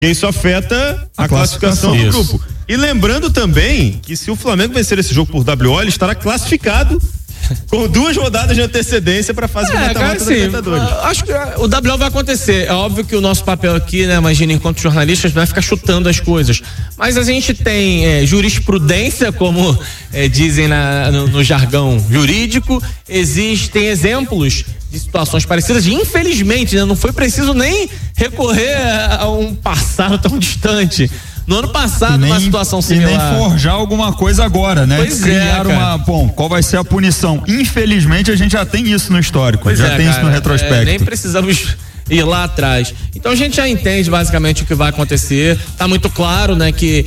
E isso afeta a classificação do grupo. E lembrando também que se o Flamengo vencer esse jogo por WO, ele estará classificado com 2 rodadas de antecedência para a fase de mata-mata da Libertadores. Acho que o WO vai acontecer. É óbvio que o nosso papel aqui, né, imagina, enquanto jornalistas, não é ficar chutando as coisas. Mas a gente tem jurisprudência, como dizem no jargão jurídico. Existem exemplos de situações parecidas. E, infelizmente, né, não foi preciso nem recorrer a um passado tão distante. No ano passado, uma situação similar. E nem forjar alguma coisa agora, né? Pois criar qual vai ser a punição? Infelizmente, a gente já tem isso no histórico, tem isso no retrospecto. Nem precisamos ir lá atrás. Então a gente já entende basicamente o que vai acontecer. Tá muito claro, né, que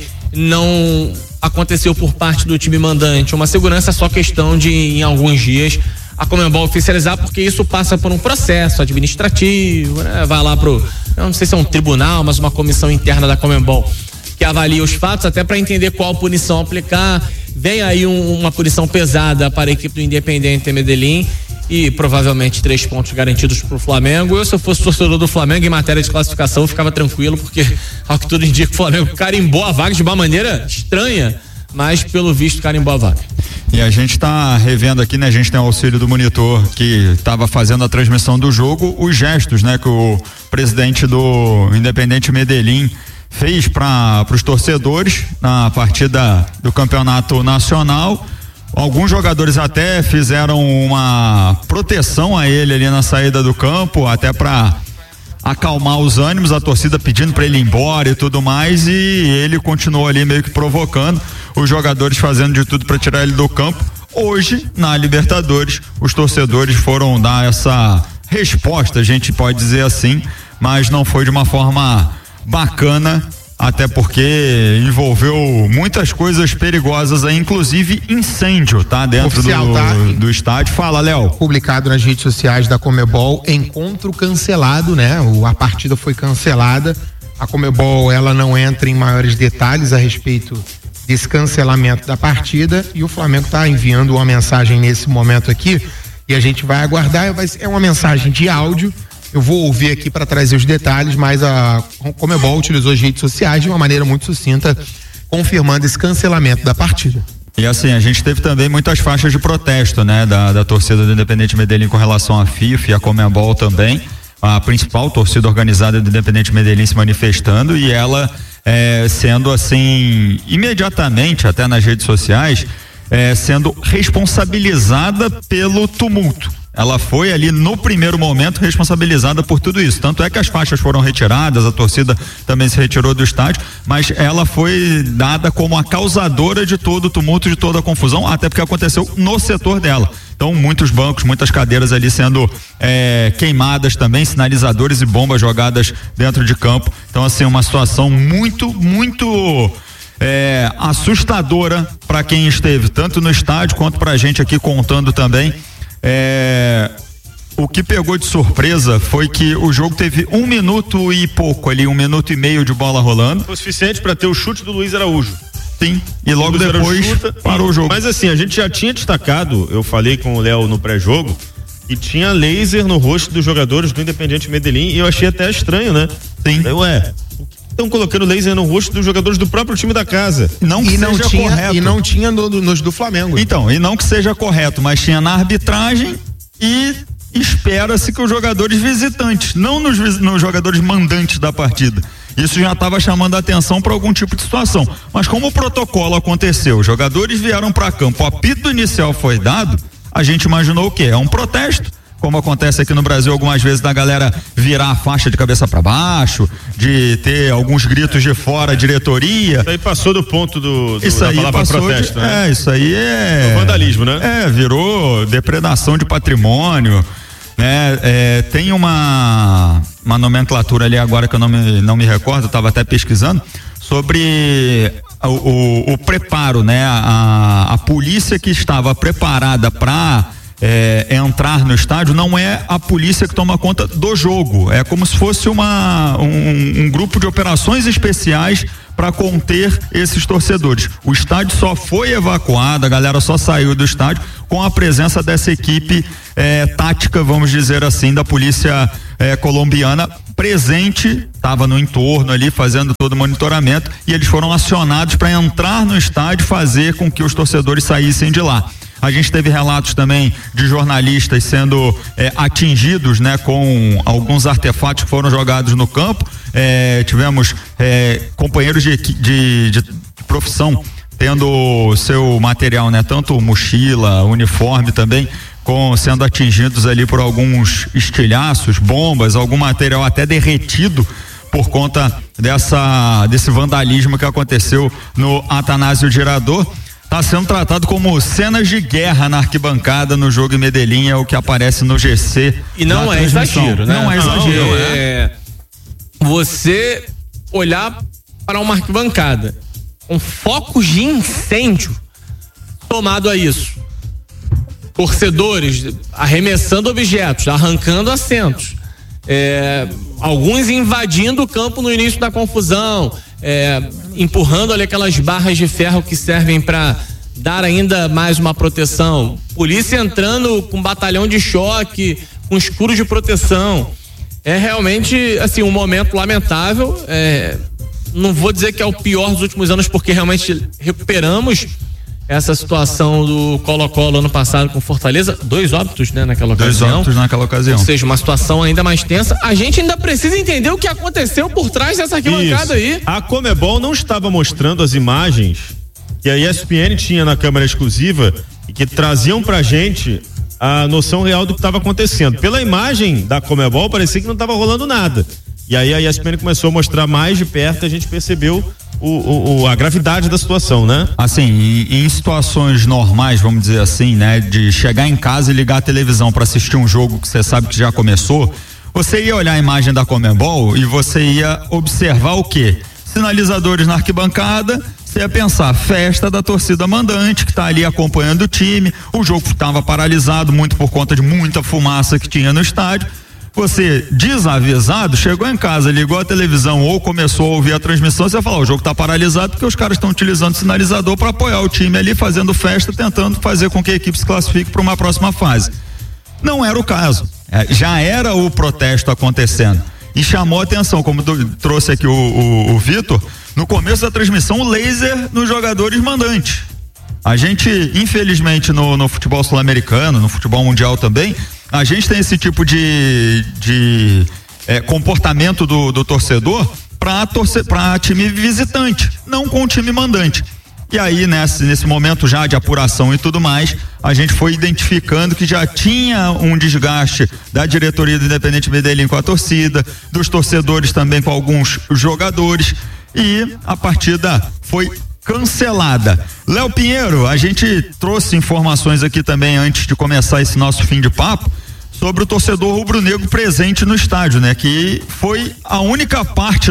não aconteceu por parte do time mandante. Uma segurança é só questão de, em alguns dias, a Conmebol oficializar, porque isso passa por um processo administrativo, né? Vai lá eu não sei se é um tribunal, mas uma comissão interna da Conmebol que avalia os fatos até para entender qual punição aplicar. Vem aí uma punição pesada para a equipe do Independiente Medellín e provavelmente 3 pontos garantidos pro Flamengo. Se eu fosse torcedor do Flamengo em matéria de classificação, eu ficava tranquilo, porque ao que tudo indica, o Flamengo carimbou a vaga de uma maneira estranha, mas pelo visto carimbou a vaga. E a gente tá revendo aqui, né? A gente tem o auxílio do monitor que estava fazendo a transmissão do jogo, os gestos, né? Que o presidente do Independiente Medellín fez para os torcedores na partida do Campeonato Nacional. Alguns jogadores até fizeram uma proteção a ele ali na saída do campo, até para acalmar os ânimos, a torcida pedindo para ele ir embora e tudo mais, e ele continuou ali meio que provocando, os jogadores fazendo de tudo para tirar ele do campo. Hoje, na Libertadores, os torcedores foram dar essa resposta, a gente pode dizer assim, mas não foi de uma forma bacana, até porque envolveu muitas coisas perigosas aí, inclusive incêndio, tá? Dentro do estádio. Fala, Léo. Publicado nas redes sociais da Conmebol, encontro cancelado, né? A partida foi cancelada. A Conmebol, ela não entra em maiores detalhes a respeito desse cancelamento da partida, e o Flamengo tá enviando uma mensagem nesse momento aqui, e a gente vai aguardar. É uma mensagem de áudio. Eu vou ouvir aqui para trazer os detalhes, mas a Conmebol utilizou as redes sociais de uma maneira muito sucinta, confirmando esse cancelamento da partida. E assim, a gente teve também muitas faixas de protesto, né, da torcida do Independiente Medellín com relação à FIFA e a Conmebol também, a principal torcida organizada do Independiente Medellín se manifestando, e ela sendo assim, imediatamente, até nas redes sociais, sendo responsabilizada pelo tumulto. Ela foi ali no primeiro momento responsabilizada por tudo isso, tanto é que as faixas foram retiradas, a torcida também se retirou do estádio, mas ela foi dada como a causadora de todo o tumulto, de toda a confusão, até porque aconteceu no setor dela. Então, muitos bancos, muitas cadeiras ali sendo queimadas também, sinalizadores e bombas jogadas dentro de campo. Então, assim, uma situação muito assustadora para quem esteve tanto no estádio quanto pra gente aqui contando também. O que pegou de surpresa foi que o jogo teve 1 minuto e pouco ali, 1 minuto e meio de bola rolando. Foi o suficiente para ter o chute do Luiz Araújo. Sim, e logo depois parou o jogo. Mas assim, a gente já tinha destacado, eu falei com o Léo no pré-jogo, e tinha laser no rosto dos jogadores do Independiente Medellín, e eu achei até estranho, né? Sim. Estão colocando laser no rosto dos jogadores do próprio time da casa. Não tinha nos do Flamengo. Então, e não que seja correto, mas tinha na arbitragem, e espera-se que os jogadores visitantes, não nos jogadores mandantes da partida. Isso já estava chamando a atenção para algum tipo de situação. Mas como o protocolo aconteceu, os jogadores vieram para campo, o apito inicial foi dado, a gente imaginou o quê? É um protesto, como acontece aqui no Brasil algumas vezes, da galera virar a faixa de cabeça para baixo, de ter alguns gritos de fora, diretoria. Isso aí passou do ponto da palavra protesto, né? Isso aí é vandalismo, né? Virou depredação de patrimônio, né? Tem uma nomenclatura ali agora que eu não me recordo, eu estava até pesquisando sobre o preparo, né? A polícia que estava preparada para entrar no estádio não é a polícia que toma conta do jogo, é como se fosse um grupo de operações especiais para conter esses torcedores. O estádio só foi evacuado, a galera só saiu do estádio com a presença dessa equipe tática, vamos dizer assim, da polícia colombiana, presente, estava no entorno ali fazendo todo o monitoramento e eles foram acionados para entrar no estádio e fazer com que os torcedores saíssem de lá. A gente teve relatos também de jornalistas sendo atingidos, né, com alguns artefatos que foram jogados no campo. Tivemos companheiros de profissão tendo seu material, né, tanto mochila, uniforme também, sendo atingidos ali por alguns estilhaços, bombas, algum material até derretido por conta desse vandalismo que aconteceu no Atanásio Girardot. Está sendo tratado como cenas de guerra na arquibancada no jogo em Medellín, é o que aparece no GC. E não é exagero, né? Não é exagero. Você olhar para uma arquibancada com focos de incêndio somado a isso, torcedores arremessando objetos, arrancando assentos, alguns invadindo o campo no início da confusão, empurrando ali aquelas barras de ferro que servem para dar ainda mais uma proteção, polícia entrando com batalhão de choque, com escudo de proteção. É realmente assim um momento lamentável. Não vou dizer que é o pior dos últimos anos, porque realmente recuperamos essa situação do Colo-Colo ano passado com Fortaleza, 2 óbitos, né, naquela ocasião. 2 óbitos naquela ocasião. Ou seja, uma situação ainda mais tensa. A gente ainda precisa entender o que aconteceu por trás dessa arquibancada aí. A Conmebol não estava mostrando as imagens que a ESPN tinha na câmera exclusiva e que traziam pra gente a noção real do que estava acontecendo. Pela imagem da Conmebol, parecia que não estava rolando nada. E aí a ESPN começou a mostrar mais de perto e a gente percebeu a gravidade da situação, né? Assim, em situações normais, vamos dizer assim, né? De chegar em casa e ligar a televisão para assistir um jogo que você sabe que já começou, você ia olhar a imagem da Conmebol e você ia observar o quê? Sinalizadores na arquibancada, você ia pensar, festa da torcida mandante que tá ali acompanhando o time, o jogo estava paralisado muito por conta de muita fumaça que tinha no estádio. Você, desavisado, chegou em casa, ligou a televisão ou começou a ouvir a transmissão, você vai falar, o jogo tá paralisado porque os caras estão utilizando sinalizador para apoiar o time ali, fazendo festa, tentando fazer com que a equipe se classifique para uma próxima fase. Não era o caso. Já era o protesto acontecendo. E chamou a atenção, como trouxe aqui o Vitor, no começo da transmissão, o laser nos jogadores mandantes. A gente, infelizmente, no futebol sul-americano, no futebol mundial também, a gente tem esse tipo de comportamento do torcedor para time visitante, não com o time mandante. E aí, nesse momento já de apuração e tudo mais, a gente foi identificando que já tinha um desgaste da diretoria do Independente Medellín com a torcida, dos torcedores também com alguns jogadores, e a partida foi cancelada. Léo Pinheiro, a gente trouxe informações aqui também antes de começar esse nosso fim de papo sobre o torcedor rubro-negro presente no estádio, né? Que foi a única parte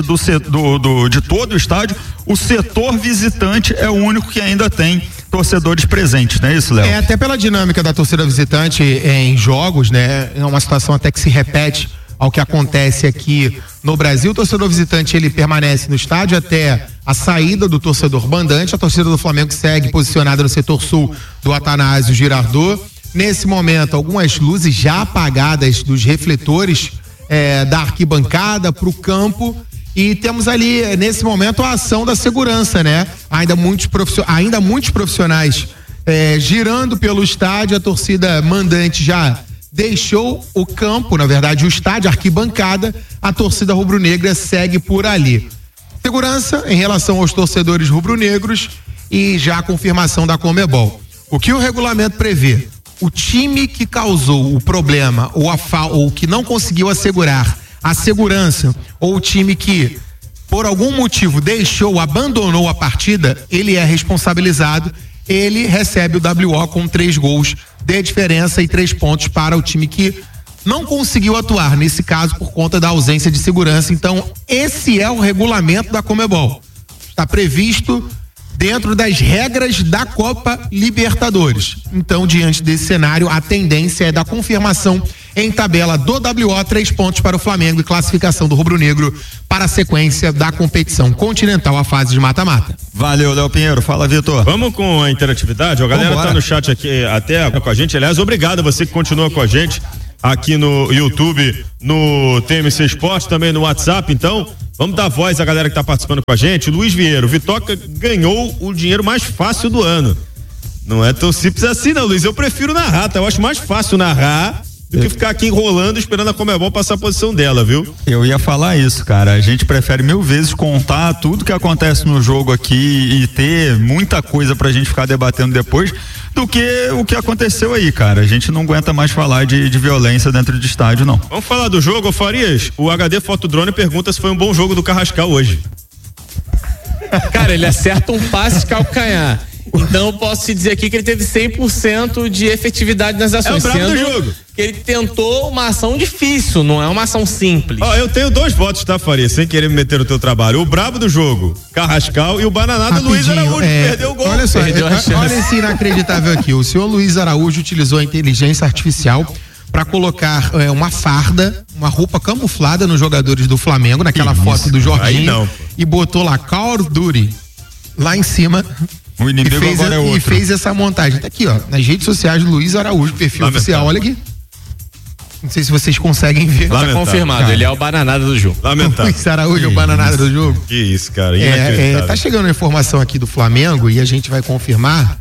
de todo o estádio, o setor visitante é o único que ainda tem torcedores presentes, não é isso, Léo? Até pela dinâmica da torcida visitante em jogos, né? É uma situação até que se repete ao que acontece aqui no Brasil. O torcedor visitante, ele permanece no estádio até a saída do torcedor mandante. A torcida do Flamengo segue posicionada no setor sul do Atanásio Girardot. Nesse momento, algumas luzes já apagadas dos refletores da arquibancada para o campo, e temos ali, nesse momento, a ação da segurança, né? Ainda muitos profissionais girando pelo estádio. A torcida mandante já deixou o campo, na verdade o estádio, a arquibancada. A torcida rubro-negra segue por ali. Segurança em relação aos torcedores rubro-negros e já a confirmação da Conmebol. O que o regulamento prevê? O time que causou o problema ou que não conseguiu assegurar a segurança, ou o time que por algum motivo abandonou a partida, ele é responsabilizado, ele recebe o WO com 3 gols de diferença e 3 pontos para o time que não conseguiu atuar, nesse caso por conta da ausência de segurança. Então esse é o regulamento da Conmebol, está previsto dentro das regras da Copa Libertadores. Então, diante desse cenário, a tendência é da confirmação em tabela do WO, 3 pontos para o Flamengo e classificação do rubro-negro para a sequência da competição continental, a fase de mata-mata. Valeu, Léo Pinheiro. Fala, Vitor. Vamos com a interatividade? A galera tá no chat aqui até com a gente. Aliás, obrigado a você que continua com a gente. aqui no YouTube, no TMC Esporte, também no WhatsApp, então vamos dar voz à galera que tá participando com a gente. Luiz Vieira, o Vitoca ganhou o dinheiro mais fácil do ano. Não é tão simples assim não, Luiz, eu prefiro narrar, tá? Eu acho mais fácil narrar do que ficar aqui enrolando esperando a Conmebol passar a posição dela, viu? Eu ia falar isso, cara. A gente prefere 1000 vezes contar tudo que acontece no jogo aqui e ter muita coisa pra gente ficar debatendo depois do que o que aconteceu aí, cara. A gente não aguenta mais falar de violência dentro do estádio, não. Vamos falar do jogo, Farias? O HD Fotodrone pergunta se foi um bom jogo do Carrascal hoje. Cara, ele acerta um passe de calcanhar. Então eu posso te dizer aqui que ele teve 100% de efetividade nas ações. É o brabo do jogo. Que ele tentou uma ação difícil, não é uma ação simples. Eu tenho 2 votos, tá, Faria? Sem querer me meter no teu trabalho. O brabo do jogo, Carrascal, e o bananado Luiz Araújo, perdeu o gol. Olha só, olha esse inacreditável aqui. O senhor Luiz Araújo utilizou a inteligência artificial para colocar uma farda, uma roupa camuflada nos jogadores do Flamengo, naquela foto do Jorginho, e botou lá Call of Duty lá em cima. O inimigo agora é outro. E fez essa montagem. Tá aqui, ó, nas redes sociais do Luiz Araújo, perfil oficial, olha aqui. Não sei se vocês conseguem ver. Tá confirmado, ele é o bananada do jogo. Lamentável. Luiz Araújo é o bananada do jogo. Que isso, cara, inacreditável. Tá chegando a informação aqui do Flamengo e a gente vai confirmar,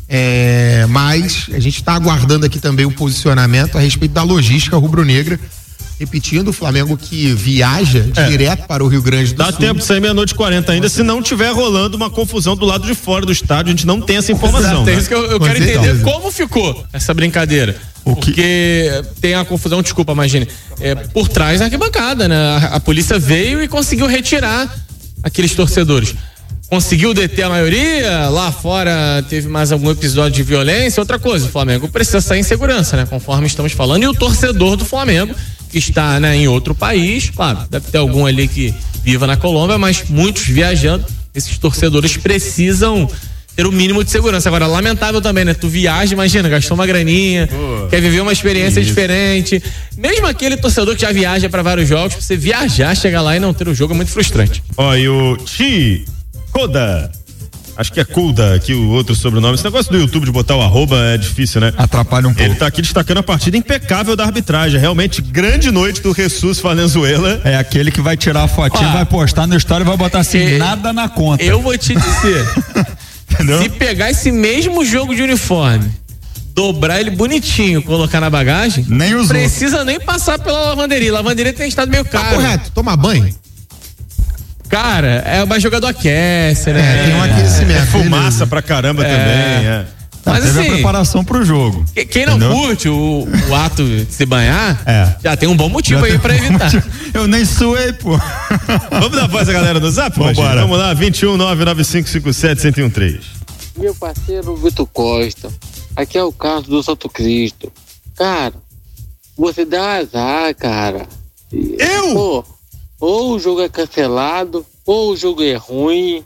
mas a gente tá aguardando aqui também o posicionamento a respeito da logística rubro-negra. Repetindo, o Flamengo que viaja direto para o Rio Grande do Sul. Dá tempo de sair 00:40 ainda, se não tiver rolando uma confusão do lado de fora do estádio, a gente não tem essa informação. É isso que eu quero entender como ficou essa brincadeira. Porque tem a confusão, desculpa, imagine, por trás da arquibancada, né? A polícia veio e conseguiu retirar aqueles torcedores. Conseguiu deter a maioria, lá fora teve mais algum episódio de violência, outra coisa, o Flamengo precisa sair em segurança, né? Conforme estamos falando, e o torcedor do Flamengo, que está, né, em outro país, claro, deve ter algum ali que viva na Colômbia, mas muitos viajando, esses torcedores precisam ter o mínimo de segurança. Agora, lamentável também, né? Tu viaja, imagina, gastou uma graninha, quer viver uma experiência diferente. Mesmo aquele torcedor que já viaja para vários jogos, você viajar, chegar lá e não ter o jogo é muito frustrante. E o Koda, acho que é Kuda aqui o outro sobrenome. Esse negócio do YouTube de botar o arroba é difícil, né? Atrapalha um pouco. Ele tá aqui destacando a partida impecável da arbitragem. Realmente grande noite do Jesus Valenzuela. É aquele que vai tirar a fotinha, vai postar no story e vai botar assim, nada na conta. Eu vou te dizer, se pegar esse mesmo jogo de uniforme, dobrar ele bonitinho, colocar na bagagem, nem usou. Precisa nem passar pela lavanderia. A lavanderia tem estado meio caro. Tá correto, tomar banho. Cara, mais jogador aquece, né? Tem um aquecimento. Fumaça pra caramba também, Mas teve assim, a preparação pro jogo. Quem não curte o ato de se banhar, já tem um bom motivo aí pra evitar. Eu nem suei, pô. Vamos dar voz à galera no Zap? Vamos lá, 21-99557-1013. Meu parceiro Vitor Costa, aqui é o Carlos do Santo Cristo. Cara, você dá azar, cara. Eu? Ou o jogo é cancelado, ou o jogo é ruim,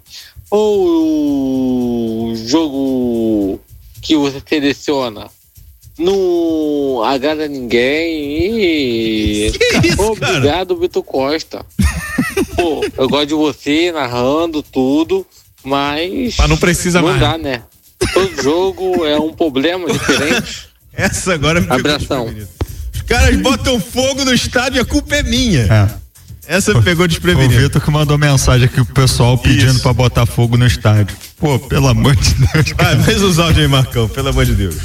ou o jogo que você seleciona não agrada ninguém. Que isso, obrigado, cara? Vitor Costa. Pô, eu gosto de você narrando tudo, mas não precisa não mais. Dá, né? Todo jogo é um problema diferente. Essa agora me abração. Os caras botam fogo no estádio e a culpa é minha. Essa me pegou desprevenido. O Vitor que mandou mensagem aqui pro pessoal pedindo pra botar fogo no estádio. Pô, pelo amor de Deus. Faz os áudios aí, Marcão, pelo amor de Deus.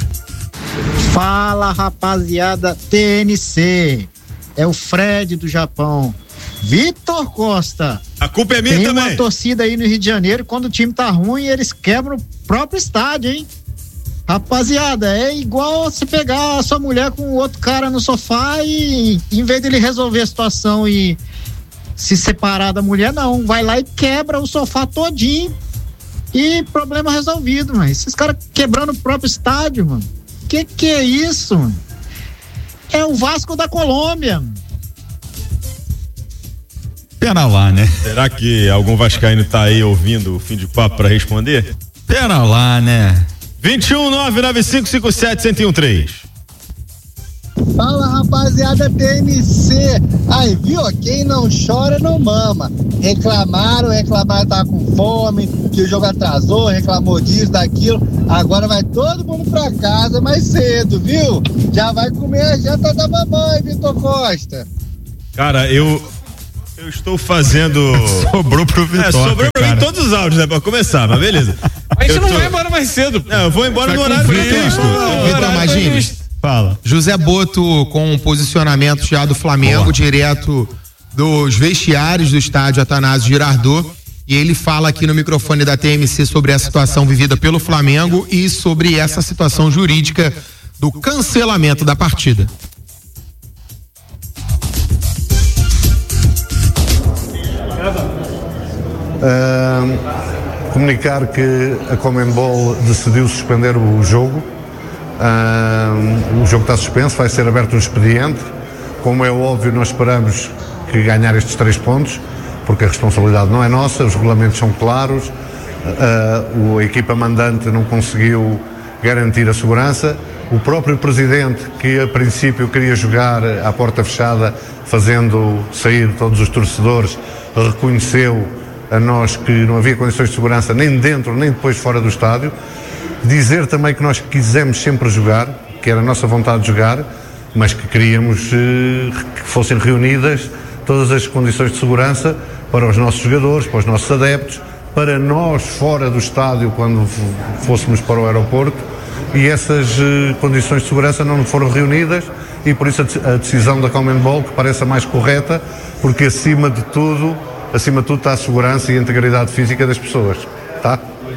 Fala, rapaziada TNC. É o Fred do Japão. Vitor Costa. A culpa é minha também. Tem uma torcida aí no Rio de Janeiro, quando o time tá ruim, eles quebram o próprio estádio, hein? Rapaziada, é igual você pegar a sua mulher com outro cara no sofá e em vez dele resolver a situação e se separar da mulher, não, vai lá e quebra o sofá todinho e problema resolvido, mano. Esses caras quebrando o próprio estádio, mano. Que é isso, mano? É o Vasco da Colômbia, mano. Pera lá, né? Será que algum vascaíno tá aí ouvindo o fim de papo pra responder? Pera lá, né? 21-99557-1013. Fala, rapaziada TMC. Aí, viu? Quem não chora não mama. Reclamaram, tá com fome, que o jogo atrasou, reclamou disso, daquilo. Agora vai todo mundo pra casa mais cedo, viu? Já vai comer a janta da mamãe, Vitor Costa. Cara, eu estou fazendo... Sobrou pro Vitor. Sobrou pra mim todos os áudios, né? Pra começar, mas beleza. A gente não vai embora mais cedo. Não, eu vou embora no horário previsto. Vitor, imagine. Fala. José Boto com um posicionamento já do Flamengo, direto dos vestiários do estádio Atanásio Girardot, e ele fala aqui no microfone da TMC sobre a situação vivida pelo Flamengo e sobre essa situação jurídica do cancelamento da partida. Comunicar que a Conmebol decidiu suspender o jogo. O jogo está suspenso, vai ser aberto um expediente. Como é óbvio, nós esperamos que ganhar estes 3 pontos, porque a responsabilidade não é nossa, os regulamentos são claros, a equipa mandante não conseguiu garantir a segurança. O próprio presidente, que a princípio queria jogar à porta fechada, fazendo sair todos os torcedores, reconheceu a nós que não havia condições de segurança nem dentro nem depois fora do estádio. Dizer também que nós quisemos sempre jogar, que era a nossa vontade de jogar, mas que queríamos que fossem reunidas todas as condições de segurança para os nossos jogadores, para os nossos adeptos, para nós fora do estádio quando fôssemos para o aeroporto, e essas condições de segurança não foram reunidas, e por isso a decisão da Conmebol, que parece a mais correta, porque acima de tudo está a segurança e a integridade física das pessoas, tá?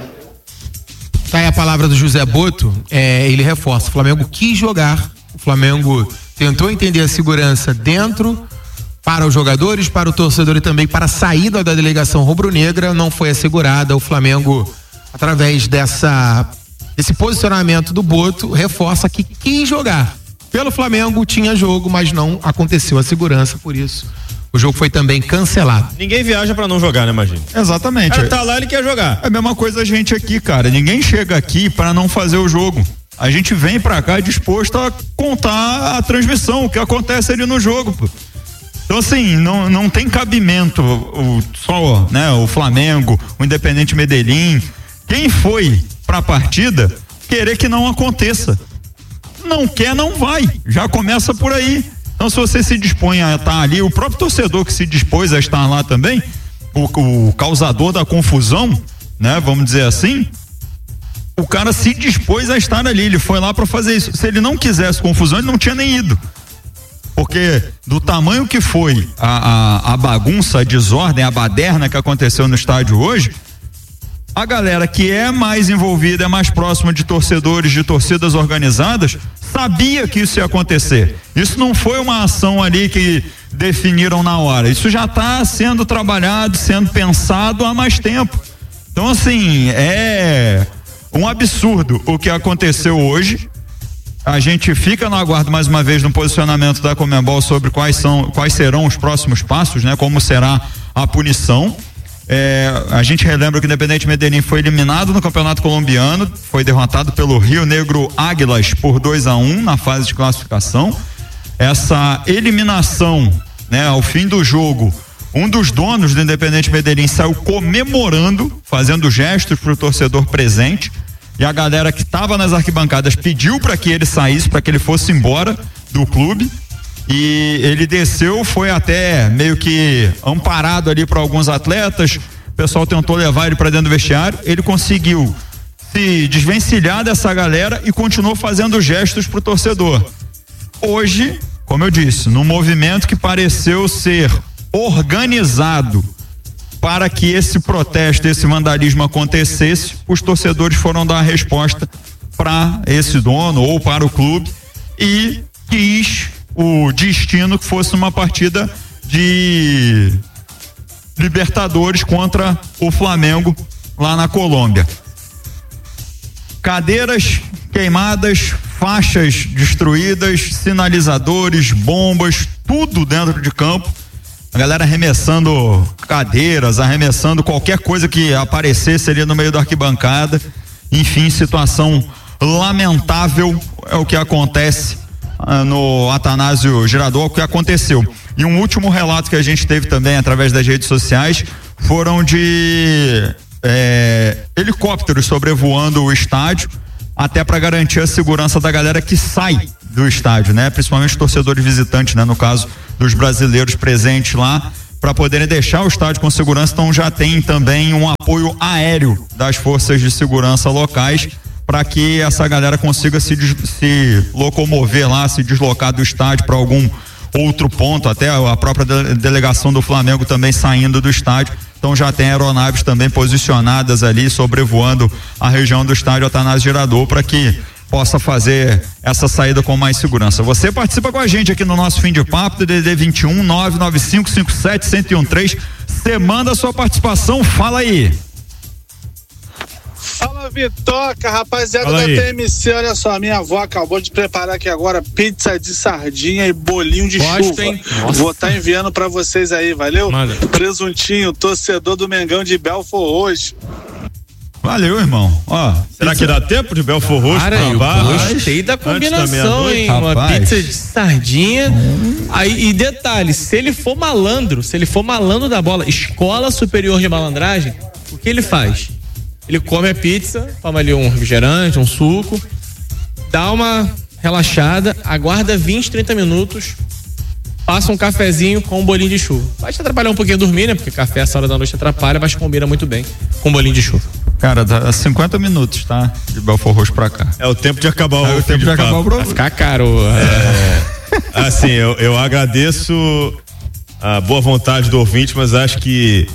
Tá aí a palavra do José Boto, ele reforça, o Flamengo quis jogar, o Flamengo tentou entender a segurança dentro, para os jogadores, para o torcedor e também para a saída da delegação rubro-negra, não foi assegurada. O Flamengo, através desse posicionamento do Boto, reforça que quis jogar. Pelo Flamengo tinha jogo, mas não aconteceu a segurança, por isso o jogo foi também cancelado. Ninguém viaja pra não jogar, né, imagina? Exatamente. O cara tá lá, ele quer jogar. É a mesma coisa a gente aqui, cara. Ninguém chega aqui pra não fazer o jogo. A gente vem pra cá disposto a contar a transmissão, o que acontece ali no jogo, pô. Então, assim, não tem cabimento só, né, o Flamengo, o Independente Medellín, quem foi pra partida, querer que não aconteça. Não quer, não vai. Já começa por aí. Então, se você se dispõe a estar ali, o próprio torcedor que se dispôs a estar lá também, o causador da confusão, né, vamos dizer assim, o cara se dispôs a estar ali, ele foi lá para fazer isso. Se ele não quisesse confusão, ele não tinha nem ido. Porque do tamanho que foi a bagunça, a desordem, a baderna que aconteceu no estádio hoje, a galera que é mais envolvida, é mais próxima de torcedores, de torcidas organizadas, sabia que isso ia acontecer. Isso não foi uma ação ali que definiram na hora. Isso já está sendo trabalhado, sendo pensado há mais tempo. Então, assim, é um absurdo o que aconteceu hoje. A gente fica no aguardo mais uma vez no posicionamento da Conmebol sobre quais serão os próximos passos, né? Como será a punição. A gente relembra que o Independente Medellín foi eliminado no Campeonato Colombiano, foi derrotado pelo Rio Negro Águilas por 2-1 na fase de classificação. Essa eliminação, né, ao fim do jogo, um dos donos do Independente Medellín saiu comemorando, fazendo gestos pro torcedor presente, e a galera que estava nas arquibancadas pediu para que ele saísse, para que ele fosse embora do clube. E ele desceu, foi até meio que amparado ali por alguns atletas. O pessoal tentou levar ele para dentro do vestiário. Ele conseguiu se desvencilhar dessa galera e continuou fazendo gestos pro torcedor. Hoje, como eu disse, num movimento que pareceu ser organizado para que esse protesto, esse vandalismo acontecesse, os torcedores foram dar a resposta para esse dono ou para o clube e quis o destino que fosse uma partida de Libertadores contra o Flamengo lá na Colômbia. Cadeiras queimadas, faixas destruídas, sinalizadores, bombas, tudo dentro de campo. A galera arremessando cadeiras, arremessando qualquer coisa que aparecesse ali no meio da arquibancada. Enfim, situação lamentável é o que acontece no Atanásio Girardot, o que aconteceu. E um último relato que a gente teve também através das redes sociais foram de helicópteros sobrevoando o estádio, até para garantir a segurança da galera que sai do estádio, né? Principalmente torcedores visitantes, né? No caso dos brasileiros presentes lá, para poderem deixar o estádio com segurança. Então já tem também um apoio aéreo das forças de segurança locais para que essa galera consiga se locomover lá, se deslocar do estádio para algum outro ponto, até a própria delegação do Flamengo também saindo do estádio. Então já tem aeronaves também posicionadas ali, sobrevoando a região do estádio Atanásio Girardot, para que possa fazer essa saída com mais segurança. Você participa com a gente aqui no nosso Fim de Papo, do DDD 21 99557-1013. Você manda a sua participação, fala aí. Fala, Vitoca, rapaziada da TMC, olha só, minha avó acabou de preparar aqui agora pizza de sardinha e bolinho de chuva. Hein? Vou estar enviando pra vocês aí, valeu? Manda. Presuntinho, torcedor do Mengão de Belfort Roxo. Valeu, irmão. Ó, será que dá tempo de Belfort Roxo? Cara, eu gostei da combinação, hein? Rapaz. Uma pizza de sardinha. Aí, e detalhe, se ele for malandro da bola, Escola Superior de Malandragem, o que ele faz? Ele come a pizza, toma ali um refrigerante, um suco, dá uma relaxada, aguarda 20, 30 minutos, passa um cafezinho com um bolinho de chuva. Vai te atrapalhar um pouquinho dormir, né? Porque café essa hora da noite atrapalha, mas combina muito bem com bolinho de chuva. Cara, dá 50 minutos, tá? De Belfort Roxo pra cá. É o tempo de acabar o tempo de acabar o Vai ficar caro. Assim, eu agradeço a boa vontade do ouvinte, mas acho que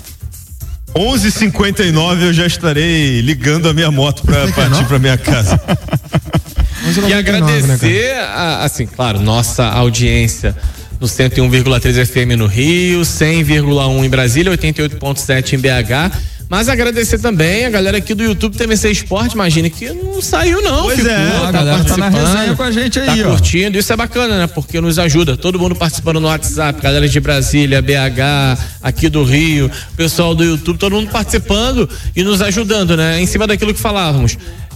11h59 eu já estarei ligando a minha moto pra partir pra minha casa. E agradecer, assim, claro, nossa audiência no 101,3 FM no Rio, 100,1 em Brasília, 88,7 em BH. Mas agradecer também a galera aqui do YouTube TMC Esporte, imagina que não saiu não. Pois a galera tá na resenha com a gente aí, tá curtindo, isso é bacana, né? Porque nos ajuda, todo mundo participando no WhatsApp, galera de Brasília, BH, aqui do Rio, pessoal do YouTube, todo mundo participando e nos ajudando, né? Em cima daquilo que falávamos.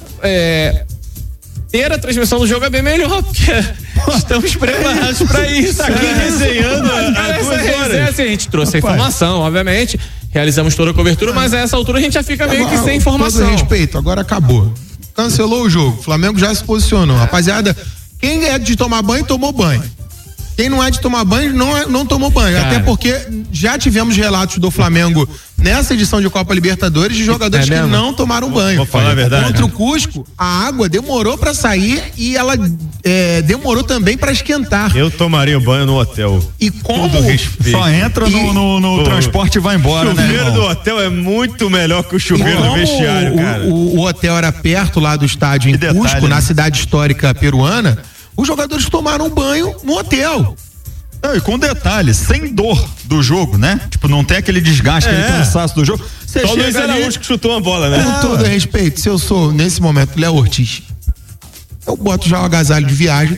Ter a transmissão do jogo é bem melhor, porque estamos preparados para isso. Tá aqui resenhando há 2 horas. Assim, a gente trouxe a informação, obviamente, realizamos toda a cobertura, mas a essa altura a já fica meio que sem informação. Com todo respeito, agora acabou. Cancelou o jogo, o Flamengo já se posicionou. Rapaziada, quem é de tomar banho, tomou banho. Quem não é de tomar banho, não tomou banho. Cara, até porque já tivemos relatos do Flamengo nessa edição de Copa Libertadores de jogadores que não tomaram banho. Vou falar a verdade. Contra o Cusco, a água demorou pra sair e ela demorou também pra esquentar. Eu tomaria banho no hotel. E como só entra no transporte e vai embora, né? O chuveiro do hotel é muito melhor que o chuveiro do vestiário, cara. O hotel era perto lá do estádio em Cusco, na cidade histórica peruana. Os jogadores tomaram banho no hotel. E com detalhe, sem dor do jogo, né? Tipo, não tem aquele desgaste, aquele cansaço do jogo. Só o Luiz Araújo que chutou uma bola, né? Com todo respeito, se eu sou, nesse momento, Léo Ortiz, eu boto já o agasalho de viagem.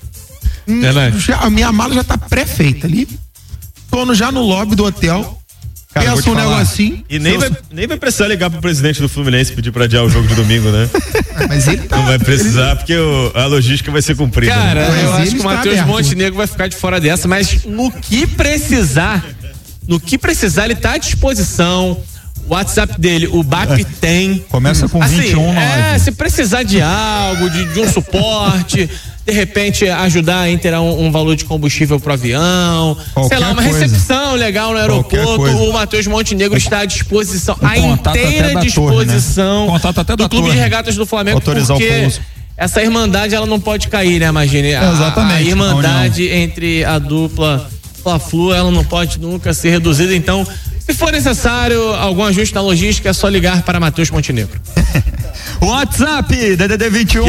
A minha mala já tá pré-feita ali. Tô já no lobby do hotel. Cara, peço um negocinho. E nem vai precisar ligar pro presidente do Fluminense pedir pra adiar o jogo de domingo, né? Mas ele tá. Não vai precisar, porque a logística vai ser cumprida. Cara, né? eu acho que o Matheus Montenegro vai ficar de fora dessa, mas no que precisar, ele tá à disposição. O WhatsApp dele, o BAP tem. Começa com assim, 21 se precisar de algo, de um suporte, de repente ajudar a inteirar um valor de combustível pro avião, sei lá, uma recepção legal no aeroporto, o Matheus Montenegro está à disposição, à inteira disposição do Clube de Regatas do Flamengo, porque essa irmandade ela não pode cair, né, Magine? Exatamente. A irmandade entre a dupla Fla-Flu, ela não pode nunca ser reduzida, então se for necessário algum ajuste na logística, é só ligar para Matheus Montenegro. WhatsApp, DDD 21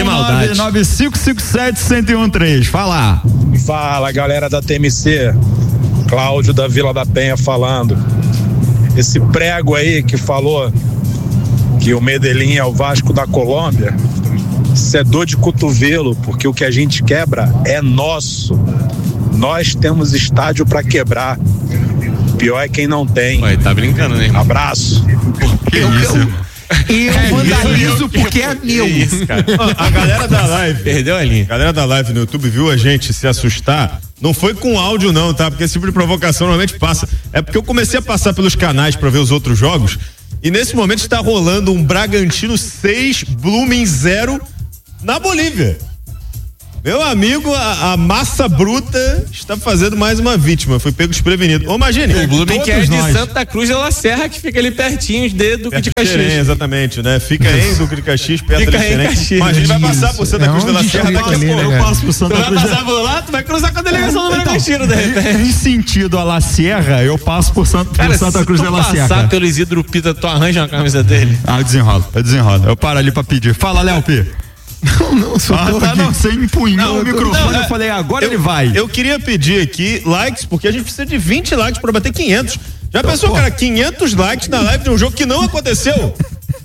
99557-1013. Fala, galera da TMC. Cláudio da Vila da Penha falando. Esse prego aí que falou que o Medellín é o Vasco da Colômbia, isso é dor de cotovelo, porque o que a gente quebra é nosso. Nós temos estádio para quebrar. Pior é quem não tem. Ué, tá brincando, né? Abraço. Eu vandalizo porque é meu. Isso, cara. A galera da live. Perdeu a linha. A galera da live no YouTube viu a gente se assustar. Não foi com áudio, não, tá? Porque esse tipo de provocação normalmente passa. É porque eu comecei a passar pelos canais pra ver os outros jogos. E nesse momento está rolando um Bragantino 6, Blooming 0 na Bolívia. Meu amigo, a massa bruta está fazendo mais uma vítima. Foi pego desprevenido. Ô, imagine. O Blooming que é de Santa Cruz de La Serra, que fica ali pertinho de Duque de Caxias. Exatamente, né? Fica em Duque de Caxias, perto de Caxias. Imagina, vai passar por Santa Cruz de La Serra daqui a pouco. Eu passo por Santa Cruz. Tu vai passar por lá, tu vai cruzar com a delegação do Bragantino, de repente. Em sentido a La Serra, eu passo por Santa Cruz de La Serra. Se tu passar pelo Isidro Pita, tu arranja uma camisa dele. Eu desenrolo. Eu paro ali pra pedir. Fala, Léo P. Não, você empunhou o microfone, eu falei, agora ele vai. Eu queria pedir aqui likes, porque a gente precisa de 20 likes pra bater 500. Já pensou, cara, 500 likes na live de um jogo que não aconteceu?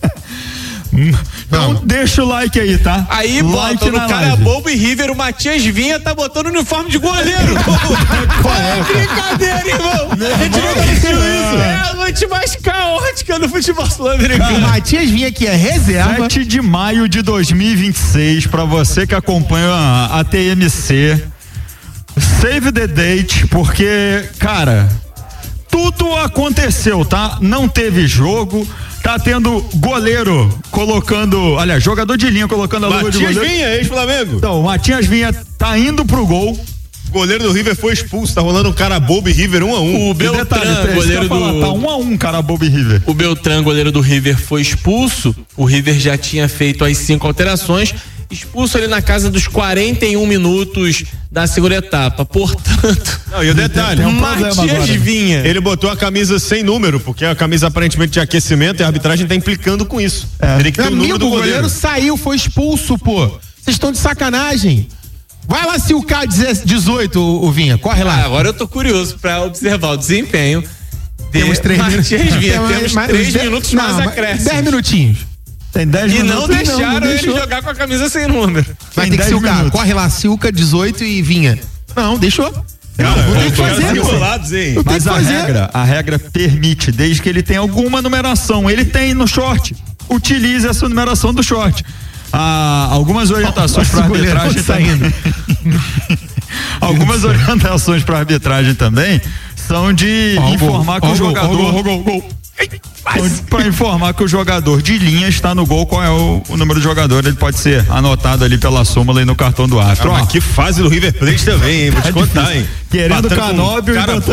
Então deixa o like aí, tá? Aí like bota no cara bobo e River, o Matias Vinha tá botando o uniforme de goleiro. Brincadeira, irmão. A gente não tá assistindo isso. É a noite mais caótica do futebol sul-americano. O Matias Vinha aqui é reserva. 7 de maio de 2026, pra você que acompanha a TMC. Save the date, porque, cara, tudo aconteceu, tá? Não teve jogo. Tá tendo goleiro colocando, aliás, jogador de linha colocando a luva de goleiro. Matias Vinha, ex-Flamengo. Então, o Matias Vinha tá indo pro gol. O goleiro do River foi expulso, tá rolando um cara bobo e River 1-1. O Beltrán, goleiro do... Tá 1-1, cara bobo e River. O Beltrán, goleiro do River, foi expulso. O River já tinha feito as 5 alterações. Expulso ali na casa dos 41 minutos da segunda etapa. Portanto, não, e o detalhe, Matias Vinha. Ele botou a camisa sem número, porque a camisa aparentemente de aquecimento e a arbitragem tá implicando com isso. Ele que tem o número do goleiro saiu, foi expulso, pô. Vocês estão de sacanagem. Vai lá se o K18, o Vinha, corre lá. Agora eu tô curioso pra observar o desempenho. Temos 3 minutos. Temos 3 minutos mais acréscimos. 10 minutinhos. Tem 10 minutos. E não deixaram ele jogar com a camisa sem número. Vai ter que ser o cara. Corre lá, Silca, 18 e Vinha. Não, deixou. Tem que fazer. Mas a regra permite, desde que ele tenha alguma numeração. Ele tem no short. Utilize essa numeração do short. Algumas orientações para arbitragem também. Algumas orientações para arbitragem também são de informar que o jogador. Para informar que o jogador de linha está no gol, qual é o número de jogador, ele pode ser anotado ali pela súmula e no cartão do árbitro. Que fase do River Plate também, hein? Vou te contar, hein? Querendo Canóbio e